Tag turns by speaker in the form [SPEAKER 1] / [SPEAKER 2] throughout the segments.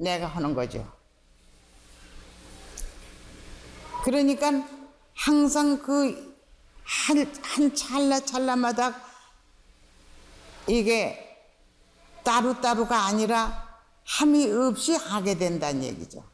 [SPEAKER 1] 내가 하는 거죠. 그러니까 항상 그 한 찰나마다 이게 따로따로가 아니라 함이 없이 하게 된다는 얘기죠.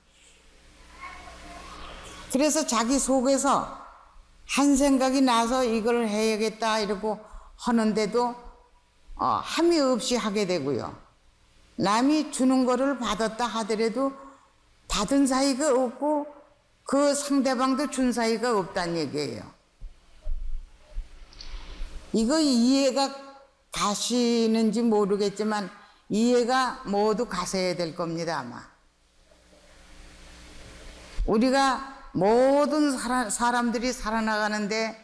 [SPEAKER 1] 그래서 자기 속에서 한 생각이 나서 이걸 해야겠다 이러고 하는데도 함이 없이 하게 되고요. 남이 주는 거를 받았다 하더라도 받은 사이가 없고 그 상대방도 준 사이가 없다는 얘기예요. 이거 이해가 가시는지 모르겠지만 이해가 모두 가셔야 될 겁니다, 아마. 우리가 모든 사람들이 살아나가는데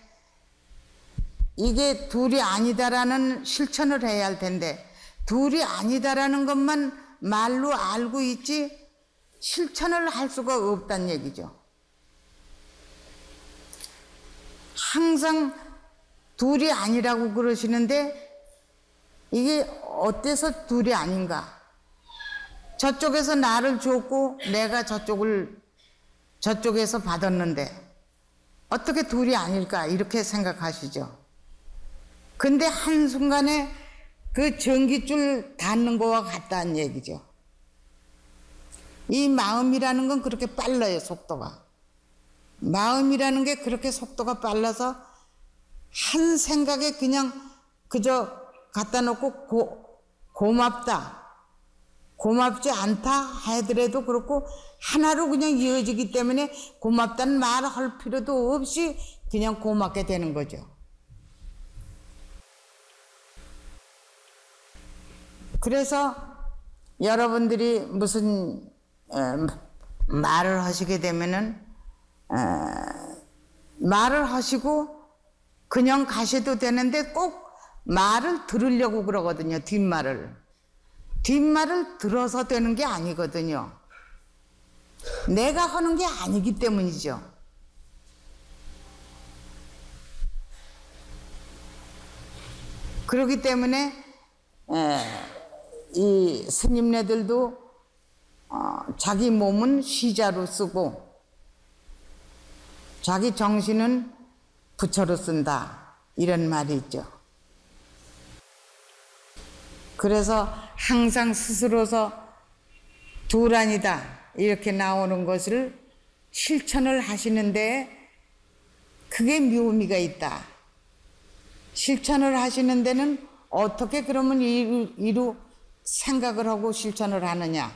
[SPEAKER 1] 이게 둘이 아니다라는 실천을 해야 할 텐데 둘이 아니다라는 것만 말로 알고 있지 실천을 할 수가 없다는 얘기죠. 항상 둘이 아니라고 그러시는데 이게 어때서 둘이 아닌가? 저쪽에서 나를 줬고 내가 저쪽에서 받았는데 어떻게 둘이 아닐까? 이렇게 생각하시죠. 근데 한순간에 그 전깃줄 닿는 거와 같다는 얘기죠. 이 마음이라는 건 그렇게 빨라요, 속도가. 마음이라는 게 그렇게 속도가 빨라서 한 생각에 그냥 그저 갖다 놓고 고맙다, 고맙지 않다 하더라도 그렇고 하나로 그냥 이어지기 때문에 고맙다는 말을 할 필요도 없이 그냥 고맙게 되는 거죠. 그래서 여러분들이 무슨 말을 하시게 되면은 말을 하시고 그냥 가셔도 되는데 꼭 말을 들으려고 그러거든요. 뒷말을 들어서 되는 게 아니거든요. 내가 하는 게 아니기 때문이죠. 그렇기 때문에 이 스님네들도 자기 몸은 시자로 쓰고 자기 정신은 부처로 쓴다 이런 말이 있죠. 그래서 항상 스스로서 둘 아니다 이렇게 나오는 것을 실천을 하시는데 그게 묘미가 있다. 실천을 하시는 데는 어떻게 그러면 이루 생각을 하고 실천을 하느냐.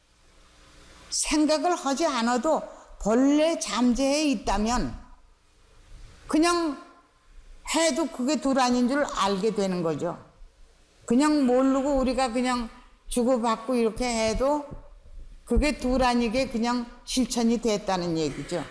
[SPEAKER 1] 생각을 하지 않아도 본래 잠재해 있다면 그냥 해도 그게 둘 아닌 줄 알게 되는 거죠. 그냥 모르고 우리가 그냥 주고받고 이렇게 해도 그게 둘 아니게 그냥 실천이 됐다는 얘기죠.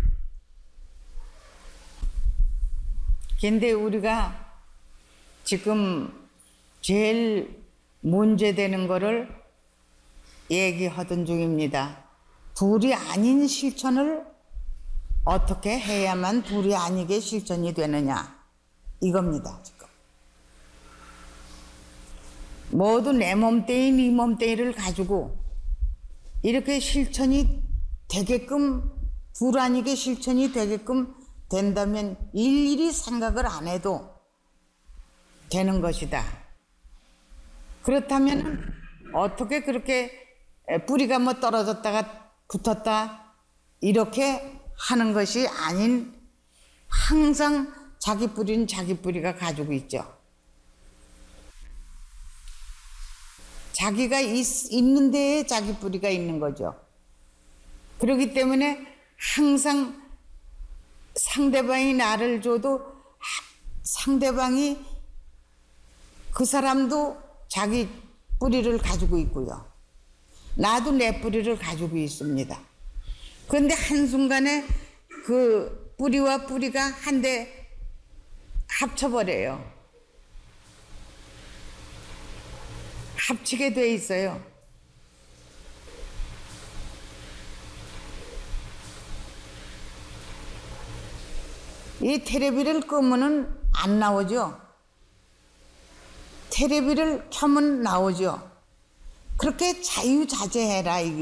[SPEAKER 1] 근데 우리가 지금 제일 문제되는 거를 얘기하던 중입니다. 둘이 아닌 실천을 어떻게 해야만 둘이 아니게 실천이 되느냐 이겁니다. 지금 모두 내 몸뚱이 네 몸뚱이를 가지고 이렇게 실천이 되게끔 둘 아니게 실천이 되게끔 된다면 일일이 생각을 안 해도 되는 것이다. 그렇다면 어떻게 그렇게 뿌리가 뭐 떨어졌다가 붙었다 이렇게 하는 것이 아닌 항상 자기 뿌리는 자기 뿌리가 가지고 있죠. 자기가 있는 데에 자기 뿌리가 있는 거죠. 그렇기 때문에 항상 상대방이 나를 줘도 상대방이 그 사람도 자기 뿌리를 가지고 있고요. 나도 내 뿌리를 가지고 있습니다. 그런데 한순간에 그 뿌리와 뿌리가 한데 합쳐버려요. 합치게 돼 있어요. 이 텔레비를 끄면은 안 나오죠. 텔레비를 켜면 나오죠. 그렇게 자유자재해라.